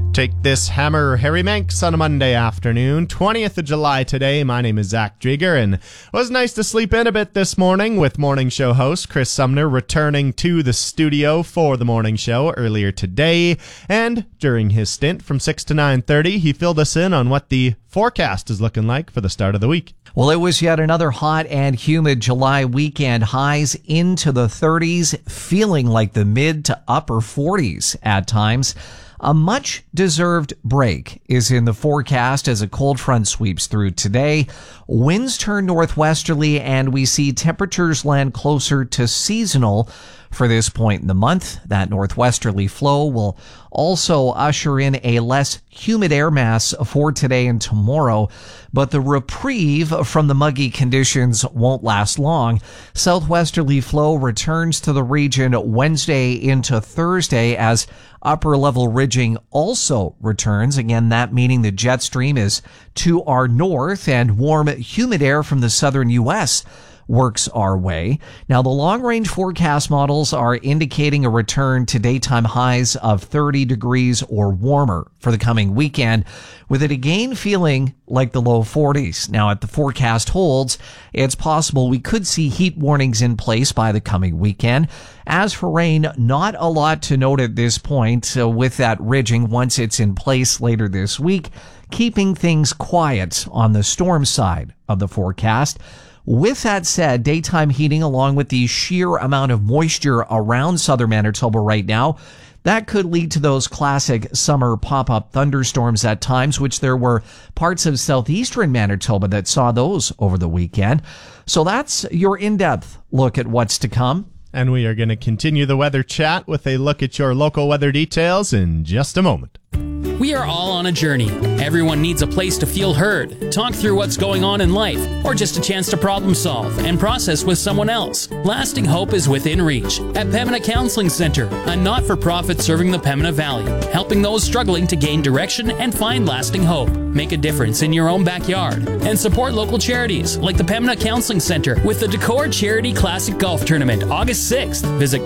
Take this hammer, Harry Manx, on a Monday afternoon, 20th of July today. My name is Zach Drieger, and it was nice to sleep in a bit this morning with morning show host Chris Sumner returning to the studio for the morning show earlier today. And during his stint from 6 to 9:30, he filled us in on what the forecast is looking like for the start of the week. Well, it was yet another hot and humid July weekend, highs into the 30s, feeling like the mid to upper 40s at times. A much-deserved break is in the forecast as a cold front sweeps through today. Winds turn northwesterly, and we see temperatures land closer to seasonal for this point in the month. That northwesterly flow will also usher in a less humid air mass for today and tomorrow, but the reprieve from the muggy conditions won't last long. Southwesterly flow returns to the region Wednesday into Thursday as upper level ridging also returns. Again, that meaning the jet stream is to our north and warm, humid air from the southern U.S. works our way. Now, the long-range forecast models are indicating a return to daytime highs of 30 degrees or warmer for the coming weekend, with it again feeling like the low 40s. Now, if the forecast holds, it's possible we could see heat warnings in place by the coming weekend. As for rain, not a lot to note at this point with that ridging once it's in place later this week, keeping things quiet on the storm side of the forecast. With that said, daytime heating along with the sheer amount of moisture around southern Manitoba right now, that could lead to those classic summer pop-up thunderstorms at times, which there were parts of southeastern Manitoba that saw those over the weekend. So that's your in-depth look at what's to come. And we are going to continue the weather chat with a look at your local weather details in just a moment. We are all on a journey. Everyone needs a place to feel heard, talk through what's going on in life, or just a chance to problem solve and process with someone else. Lasting hope is within reach at Pembina Counseling Center, a not-for-profit serving the Pembina Valley, helping those struggling to gain direction and find lasting hope. Make a difference in your own backyard and support local charities like the Pembina Counseling Center with the Decor Charity Classic Golf Tournament August 6th. Visit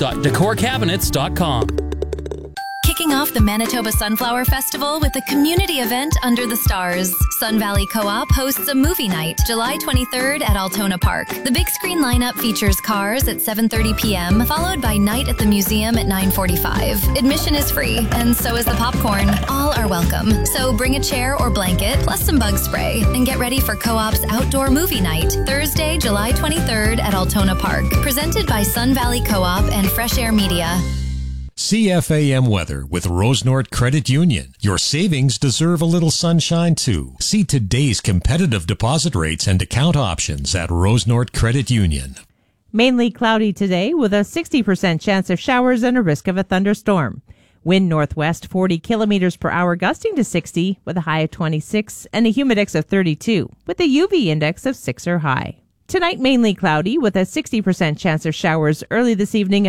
golf.decorcabinets.com. Kicking off the Manitoba Sunflower Festival with a community event under the stars. Sun Valley Co-op hosts a movie night July 23rd at Altona Park. The big screen lineup features Cars at 7:30 p.m., followed by Night at the Museum at 9:45. Admission is free, and so is the popcorn. All are welcome, so bring a chair or blanket, plus some bug spray, and get ready for Co-op's outdoor movie night, Thursday, July 23rd at Altona Park. Presented by Sun Valley Co-op and Fresh Air Media. CFAM weather with Rosenort Credit Union. Your savings deserve a little sunshine too. See today's competitive deposit rates and account options at Rosenort Credit Union. Mainly cloudy today with a 60% chance of showers and a risk of a thunderstorm. Wind northwest 40 kilometers per hour gusting to 60 with a high of 26 and a humidex of 32 with a UV index of 6 or high. Tonight mainly cloudy with a 60% chance of showers early this evening.